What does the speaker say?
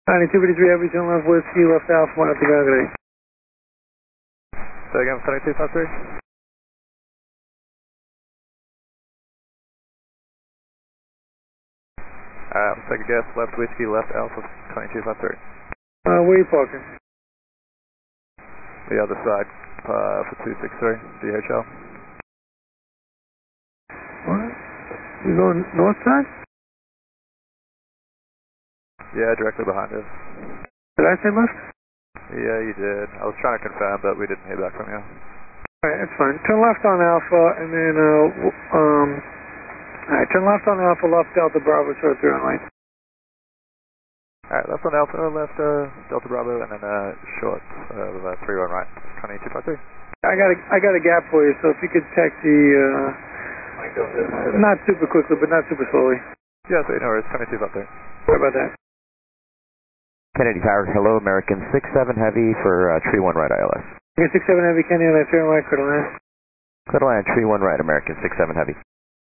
9253 Heavy, turn left whiskey, left Alpha 1 at the Gagre. Say again, 7253? Let's take a guess, left whiskey, left Alpha 2253. Where are you parking? The other side, for 263, DHL. What? You going north side? Yeah, directly behind us. Did I say left? Yeah, you did. I was trying to confirm, but we didn't hear back from you. Alright, that's fine. Turn left on Alpha, and then, alright, turn left on Alpha, left Delta Bravo, short 3 on right. Alright, left on Alpha, left Delta Bravo, and then short 3-1 right, 2253. I got a gap for you, so if you could taxi, not super quickly, but not super slowly. Yeah, so no worries, 2253. Sorry about that. Kennedy Tower, hello, American 67 Heavy for tree 1 right ILS. Okay, 67 Heavy, Kenny on that 3 on right, Clear to land. Clear to land, tree 1 right, American 67 Heavy.